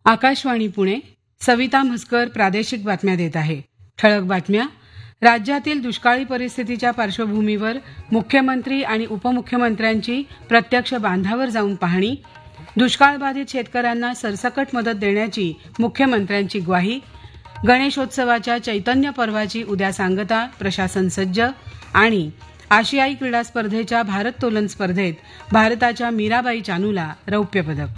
आकाशवाणी पुणे. सविता म्हसकर प्रादेशिक बातम्या देत आहे. ठळक बातम्या. राज्यातील दुष्काळी परिस्थितीच्या पार्श्वभूमीवर मुख्यमंत्री आणि उपमुख्यमंत्र्यांची प्रत्यक्ष बांधावर जाऊन पाहणी. दुष्काळबाधित शेतकऱ्यांना सरसकट मदत देण्याची मुख्यमंत्र्यांची ग्वाही. गणेशोत्सवाच्या चैतन्य पर्वाची उद्या सांगता, प्रशासन सज्ज. आणि आशियाई क्रीडा स्पर्धेच्या भारोत्तोलन स्पर्धेत भारताच्या मीराबाई चानूला रौप्य पदक.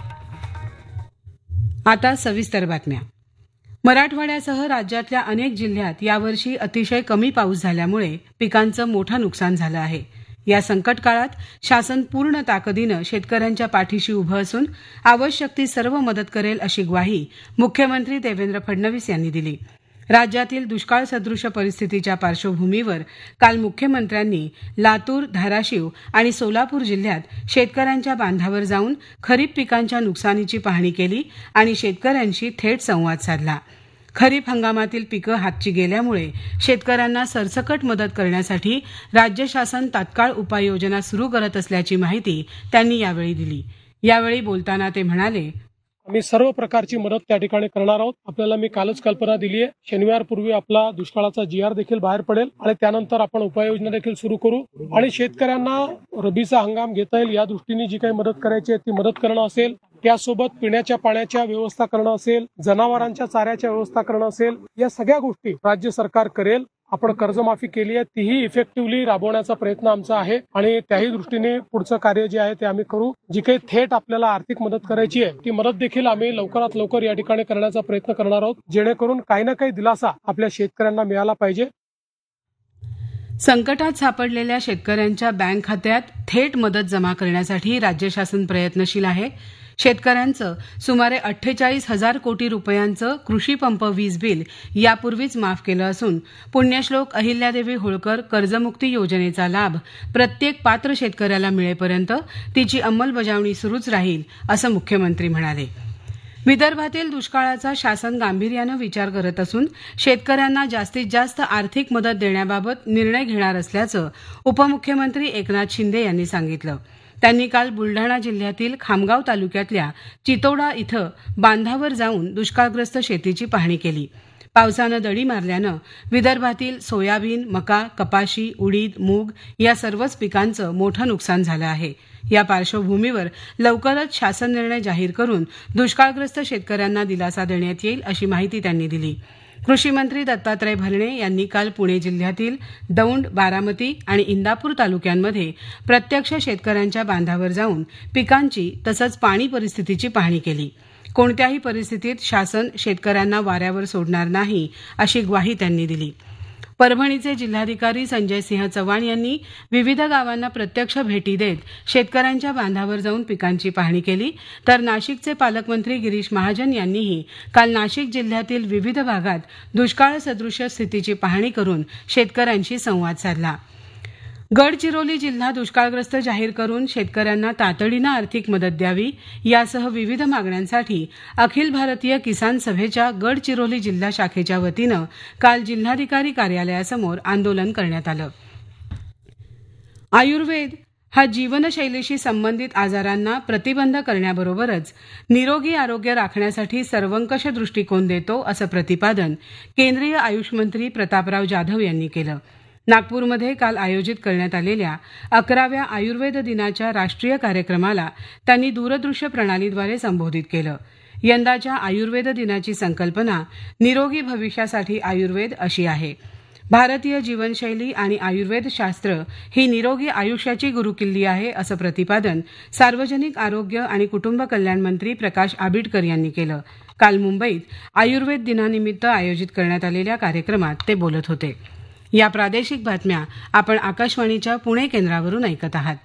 आता सविस्तर बातम्या. मराठवाड्यासह राज्यातल्या अनेक जिल्ह्यात यावर्षी अतिशय कमी पाऊस झाल्यामुळे पिकांचं मोठं नुकसान झालं आहे. या संकट काळात शासन पूर्ण ताकदीनं शेतकऱ्यांच्या पाठीशी उभं असून आवश्यक ती सर्व मदत करेल अशी ग्वाही मुख्यमंत्री देवेंद्र फडणवीस यांनी दिली. राज्यातील दुष्काळ सदृश परिस्थितीच्या पार्श्वभूमीवर काल मुख्यमंत्र्यांनी लातूर, धाराशिव आणि सोलापूर जिल्ह्यात शेतकऱ्यांच्या बांधावर जाऊन खरीप पिकांच्या नुकसानीची पाहणी केली आणि शेतकऱ्यांशी थेट संवाद साधला. खरीप हंगामातील पिकं हातची गेल्यामुळे शेतकऱ्यांना सरसकट मदत करण्यासाठी राज्य शासन तात्काळ उपाययोजना सुरू करत असल्याची माहिती त्यांनी यावेळी दिली. यावेळी बोलताना ते म्हणाले, आम्ही सर्व प्रकारची मदत त्या ठिकाणी करणार आहोत. आपल्याला मी कालच कल्पना दिली आहे. शनिवारपूर्वी आपला दुष्काळाचा GR देखील बाहेर पडेल आणि त्यानंतर आपण उपाययोजना देखील सुरू करू आणि शेतकऱ्यांना रबीचा हंगाम घेता येईल या दृष्टीने जी काही मदत करायची आहे ती मदत करणं असेल, त्यासोबत पिण्याच्या पाण्याच्या व्यवस्था करणं असेल, जनावरांच्या चाऱ्याच्या व्यवस्था करणं असेल, या सगळ्या गोष्टी राज्य सरकार करेल. आपण कर्जमाफी केली आहे तीही इफेक्टिव्हली राबवण्याचा प्रयत्न आमचा आहे आणि त्याही दृष्टीने पुढचं कार्य जे आहे ते आम्ही करू. जी काही थेट आपल्याला आर्थिक मदत करायची आहे ती मदत देखील आम्ही लवकरात लवकर या ठिकाणी करण्याचा प्रयत्न करणार आहोत, जेणेकरून काही ना काही दिलासा आपल्या शेतकऱ्यांना मिळाला पाहिजे. संकटात सापडलेल्या शेतकऱ्यांच्या बँक खात्यात थेट मदत जमा करण्यासाठी राज्य शासन प्रयत्नशील आहे. शेतकऱ्यांचं सुमारे 48,000 कोटी रुपयांचं कृषी पंप वीज बिल यापूर्वीच माफ केलं असून पुण्यश्लोक अहिल्यादेवी होळकर कर्जमुक्ती योजनेचा लाभ प्रत्येक पात्र शेतकऱ्याला मिळेपर्यंत तिची अंमलबजावणी सुरूच राहील असं मुख्यमंत्री म्हणाले. विदर्भातील दुष्काळाचा शासन गांभीर्यानं विचार करत असून शेतकऱ्यांना जास्तीत जास्त आर्थिक मदत देण्याबाबत निर्णय घेणार असल्याचं उपमुख्यमंत्री एकनाथ शिंदे यांनी सांगितलं. त्यांनी काल बुलढाणा जिल्ह्यातील खामगाव तालुक्यातल्या चितोडा इथं बांधावर जाऊन दुष्काळग्रस्त शेतीची पाहणी केली. पावसानं दडी मारल्यानं विदर्भातील सोयाबीन, मका, कपाशी, उडीद, मूग या सर्वच पिकांचं मोठं नुकसान झालं आहे. या पार्श्वभूमीवर लवकरच शासन निर्णय जाहीर करून दुष्काळग्रस्त शेतकऱ्यांना दिलासा देण्यात येईल अशी माहिती त्यांनी दिली. कृषी मंत्री दत्तात्रय भरणे यांनी काल पुणे जिल्ह्यातील दौंड, बारामती आणि इंदापूर तालुक्यांमध्ये प्रत्यक्ष शेतकऱ्यांच्या बांधावर जाऊन पिकांची तसंच पाणी परिस्थितीची पाहणी केली. कोणत्याही परिस्थितीत शासन शेतकऱ्यांना वाऱ्यावर सोडणार नाही अशी ग्वाही त्यांनी दिली. परभणीचे जिल्हाधिकारी संजय सिंह चव्हाण यांनी विविध गावांना प्रत्यक्ष भेटी देत शेतकऱ्यांच्या बांधावर जाऊन पिकांची पाहणी केली. तर नाशिकचे पालकमंत्री गिरीश महाजन यांनीही काल नाशिक जिल्ह्यातील विविध भागात दुष्काळ सदृश स्थितीची पाहणी करून शेतकऱ्यांशी संवाद साधला. गडचिरोली जिल्हा दुष्काळग्रस्त जाहीर करून शेतकऱ्यांना तातडीनं आर्थिक मदत द्यावी यासह विविध मागण्यांसाठी अखिल भारतीय किसान सभेच्या गडचिरोली जिल्हा शाखेच्या वतीनं काल जिल्हाधिकारी कार्यालयासमोर आंदोलन करण्यात आलं. आयुर्वेद हा जीवनशैलीशी संबंधित आजारांना प्रतिबंध करण्याबरोबरच निरोगी आरोग्य राखण्यासाठी सर्वंकष दृष्टिकोन देतो असं प्रतिपादन केंद्रीय आयुष मंत्री प्रतापराव जाधव यांनी केलं. नागपूरमध्ये काल आयोजित करण्यात आलेल्या 11व्या आयुर्वेद दिनाच्या राष्ट्रीय कार्यक्रमाला त्यांनी दूरदृश्य प्रणालीद्वारे संबोधित केलं. यंदाच्या आयुर्वेद दिनाची संकल्पना निरोगी भविष्यासाठी आयुर्वेद अशी आहे. भारतीय जीवनशैली आणि आयुर्वेद शास्त्र ही निरोगी आयुष्याची गुरुकिल्ली आहे असं प्रतिपादन सार्वजनिक आरोग्य आणि कुटुंब कल्याण मंत्री प्रकाश आबिटकर यांनी केलं. काल मुंबईत आयुर्वेद दिनानिमित्त आयोजित करण्यात आलेल्या कार्यक्रमात ते बोलत होते. या प्रादेशिक बातम्या आपण आकाशवाणीच्या पुणे केंद्रावरून ऐकत आहात.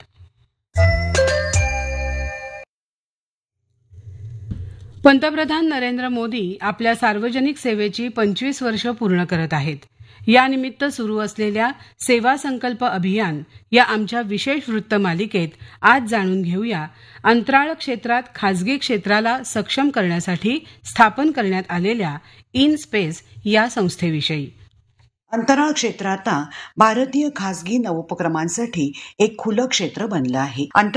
पंतप्रधान नरेंद्र मोदी आपल्या सार्वजनिक सेवेची 25 वर्ष पूर्ण करत आहेत. यानिमित्त सुरू असलेल्या सेवा संकल्प अभियान या आमच्या विशेष वृत्त मालिकेत आज जाणून घेऊया अंतराळ क्षेत्रात खासगी क्षेत्राला सक्षम करण्यासाठी स्थापन करण्यात आलेल्या इन स्पेस या संस्थेविषयी. अंतराळ क्षेत्र आता भारतीय खासगी नवोपक्रमांसाठी एक खुलं क्षेत्र बनलं आहे.